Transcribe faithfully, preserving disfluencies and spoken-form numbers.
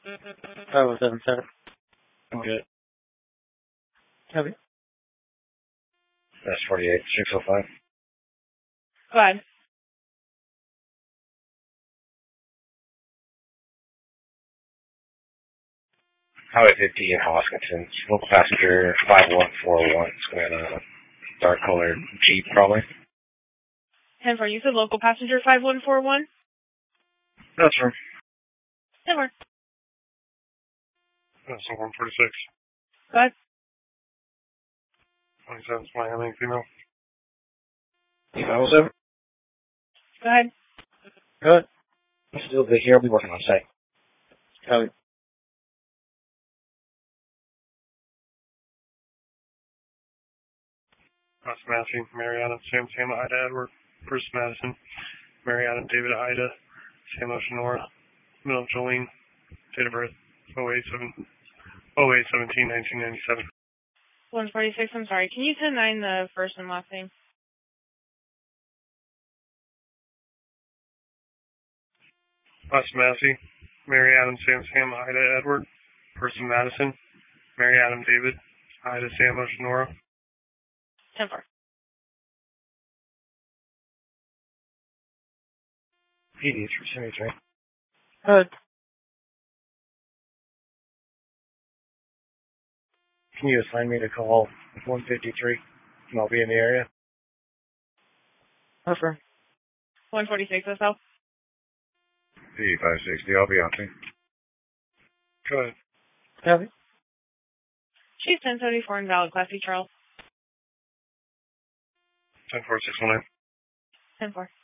five oh seven seven. I'm good. Copy. That's forty-eight, six oh five. Go ahead. Highway fifty in Hoskinson. Local passenger five one four one. It's going to a dark colored Jeep, probably. ten four, you said local passenger five one four one? That's from. ten four. That's one forty-six. Go ahead. twenty-seven, Miami, female. five oh seven. Go ahead. Good. Still good here. I'll be working on site. Copy. Ross Massey, Mariana, Sam Sam, Ida, Edward, Bruce Madison, Mariana, David, Ida, Sam Oceanora, Middle of Jolene, date of birth, oh eight seventeen nineteen ninety-seven. one forty-six, I'm sorry. Can you ten nine the first and last name? Ross Massey, Mary Adam, Sam Sam, Ida, Edward, Person Madison, Mary Adam, David, Ida, Sam Oceanora. ten four. P D three seventy-three. Good. Can you assign me to call one fifty-three? And I'll be in the area. Affirm. one forty-six, S L. P five sixty, I'll be on to. Go ahead. Copy. Chief ten seventy-four, invalid, Class C, Charles. ten four six one nine. ten four.